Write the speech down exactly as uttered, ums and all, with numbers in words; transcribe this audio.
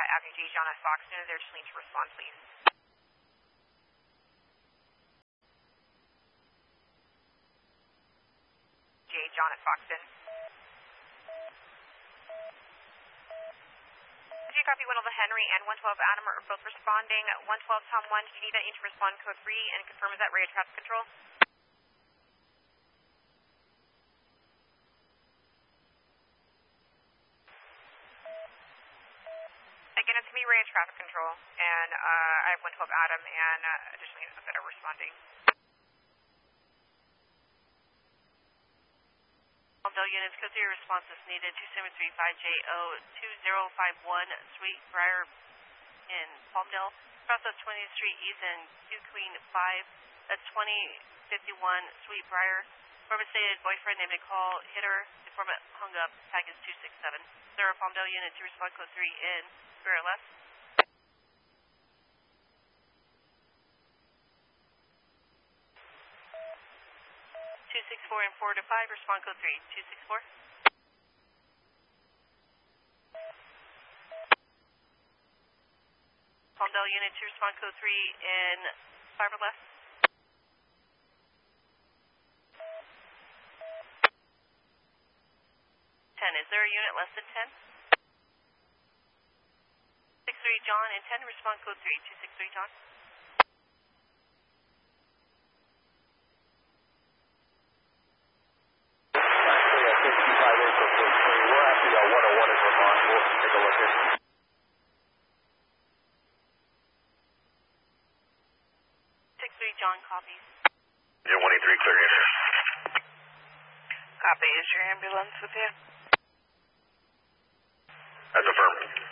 Avenue J. John at Foxton. They're just need to respond, please. J. John at Foxton. Did you copy one twelve Henry and one twelve Adam are both responding? one twelve Tom one, do you need that each respond code three and confirm is that radio traffic control? Again, it's me, radio traffic control, and uh, I have one twelve Adam and uh, additionally that are responding. Palmdale units, code three response is needed, two seven three five J O two zero five one, Sweet Briar in Palmdale. Cross up twentieth Street East and Q Queen five, that's twenty fifty-one Sweet Briar. Informant stated boyfriend named Nicole hit her. Informant hung up, tag is two six seven. Sir, Palmdale unit to respond code three in, Spirit left. two six four and four to five, respond code three, two six four. Palmdale unit to respond code three in five or left. ten, is there a unit less than ten? six three John and ten, respond code three, two six three John. John copies. Yeah, one eight three, clear in here. Copy. Is your ambulance with you? That's affirmed.